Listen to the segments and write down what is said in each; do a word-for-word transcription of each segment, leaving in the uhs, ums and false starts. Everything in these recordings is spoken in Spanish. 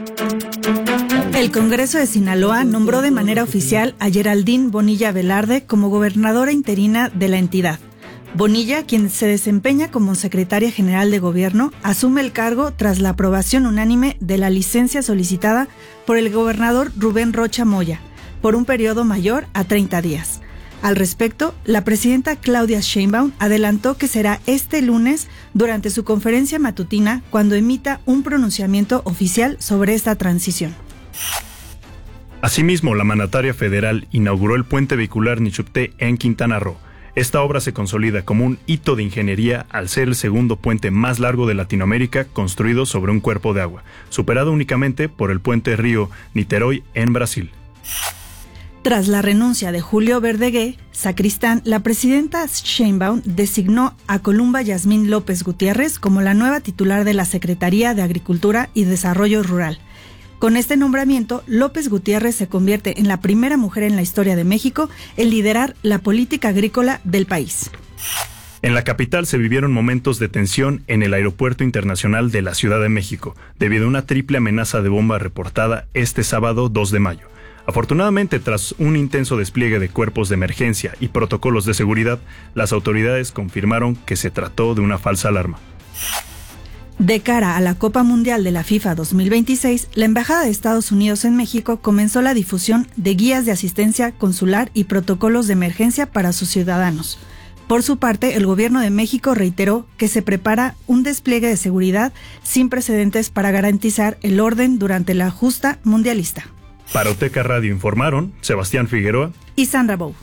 El Congreso de Sinaloa nombró de manera oficial a Geraldine Bonilla Velarde como gobernadora interina de la entidad. Bonilla, quien se desempeña como secretaria general de gobierno, asume el cargo tras la aprobación unánime de la licencia solicitada por el gobernador Rubén Rocha Moya, por un periodo mayor a treinta días. Al respecto, la presidenta Claudia Sheinbaum adelantó que será este lunes durante su conferencia matutina cuando emita un pronunciamiento oficial sobre esta transición. Asimismo, la mandataria federal inauguró el puente vehicular Nichupté en Quintana Roo. Esta obra se consolida como un hito de ingeniería al ser el segundo puente más largo de Latinoamérica construido sobre un cuerpo de agua, superado únicamente por el puente Río Niterói en Brasil. Tras la renuncia de Julio Verdegué, sacristán, la presidenta Sheinbaum designó a Columba Yasmín López Gutiérrez como la nueva titular de la Secretaría de Agricultura y Desarrollo Rural. Con este nombramiento, López Gutiérrez se convierte en la primera mujer en la historia de México en liderar la política agrícola del país. En la capital se vivieron momentos de tensión en el Aeropuerto Internacional de la Ciudad de México, debido a una triple amenaza de bomba reportada este sábado dos de mayo. Afortunadamente, tras un intenso despliegue de cuerpos de emergencia y protocolos de seguridad, las autoridades confirmaron que se trató de una falsa alarma. De cara a la Copa Mundial de la FIFA dos mil veintiséis, la Embajada de Estados Unidos en México comenzó la difusión de guías de asistencia consular y protocolos de emergencia para sus ciudadanos. Por su parte, el gobierno de México reiteró que se prepara un despliegue de seguridad sin precedentes para garantizar el orden durante la justa mundialista. Para Uteca Radio informaron Sebastián Figueroa y Sandra Bou.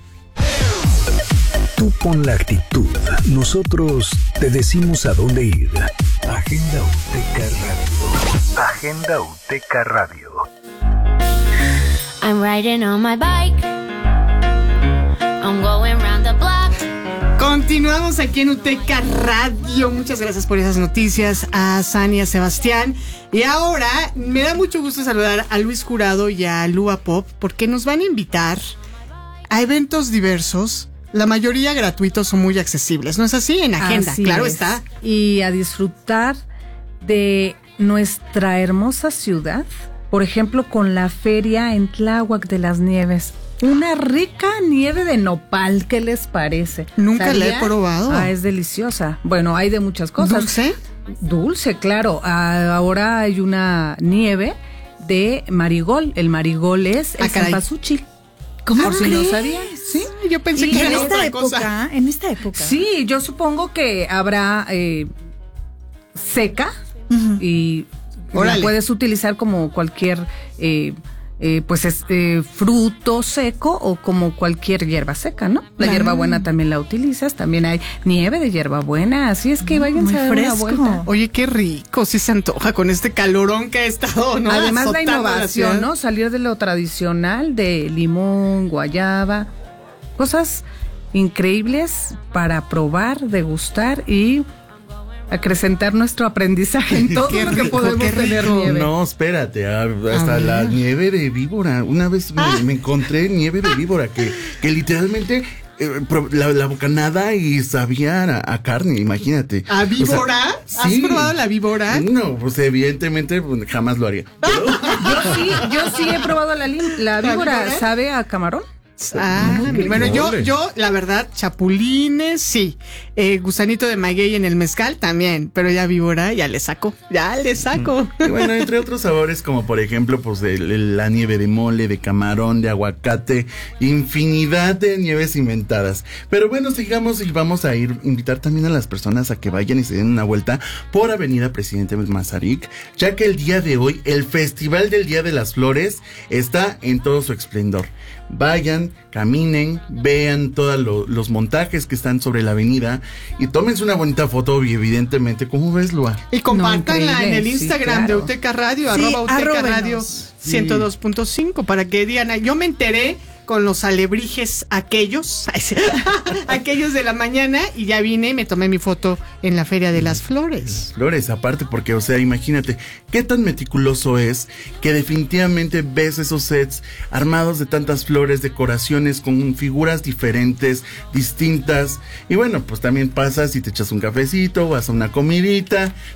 Tú pon la actitud, nosotros te decimos a dónde ir. Agenda Uteca Radio. Agenda Uteca Radio. I'm riding on my bike. I'm going round the block. Continuamos aquí en Uteca Radio. Muchas gracias por esas noticias a San y a Sebastián. Y ahora me da mucho gusto saludar a Luis Jurado y a Lua Pop porque nos van a invitar a eventos diversos. La mayoría gratuitos o muy accesibles, ¿no es así? En agenda, así claro es. está. Y a disfrutar de nuestra hermosa ciudad, por ejemplo, con la feria en Tláhuac de las Nieves. Una rica nieve de nopal, ¿qué les parece? Nunca ¿Sabía? la he probado. Ah, es deliciosa. Bueno, hay de muchas cosas. ¿Dulce? Dulce, claro. Ah, ahora hay una nieve de marigol. El marigol es el Ah, caray. cempasúchil. ¿Cómo Por si crees? no sabían, sí. Yo pensé Y que en era esta otra época, cosa. en esta época. Sí, yo supongo que habrá eh, seca Uh-huh. y Órale. la puedes utilizar como cualquier eh, eh, pues es, eh, fruto seco o como cualquier hierba seca, ¿no? La Claro. hierbabuena también la utilizas, también hay nieve de hierbabuena, así es que váyanse muy a dar una fresco. vuelta. Oye, qué rico, sí se antoja con este calorón que ha estado, ¿no? Además la Azotando innovación, ciudad. ¿no? Salir de lo tradicional de limón, guayaba, cosas increíbles para probar, degustar y acrecentar nuestro aprendizaje en todo Qué lo que rico, podemos qué tener rico. nieve. No, espérate, ah, hasta A la ver. nieve de víbora. Una vez me, Ah. me encontré nieve de víbora que, que literalmente eh, pro- la, la bocanada y sabía a, a carne, imagínate. ¿A víbora? O sea, ¿Has sí. probado la víbora? No, pues evidentemente pues, jamás lo haría. Pero- Yo sí, yo sí he probado la, lim- la víbora, víbora? ¿sabe a camarón? Ah, qué bueno, yo, doble. yo, la verdad, chapulines, sí. Eh, gusanito de maguey en el mezcal también, pero ya víbora, ya le saco, ya le saco. Y bueno, entre otros sabores como por ejemplo pues el- el- la nieve de mole, de camarón, de aguacate, infinidad de nieves inventadas. Pero bueno, sigamos y vamos a ir invitar también a las personas a que vayan y se den una vuelta por Avenida Presidente Mazarik, ya que el día de hoy el Festival del Día de las Flores está en todo su esplendor. Vayan, caminen, vean todos lo, los montajes que están sobre la avenida y tómense una bonita foto y evidentemente, ¿cómo ves, Lua? Y compártanla increíble, en el sí, Instagram de claro. Uteca Radio, Sí, arroba Uteca arróbenos. Radio ciento dos punto cinco, para que digan, "Ay, yo me enteré con los alebrijes aquellos, aquellos de la mañana, y ya vine y me tomé mi foto en la Feria de las Flores. Flores, aparte, porque, o sea, imagínate, qué tan meticuloso es que definitivamente ves esos sets armados de tantas flores, decoraciones con figuras diferentes, distintas, y bueno, pues también pasas y te echas un cafecito, vas a una comidita,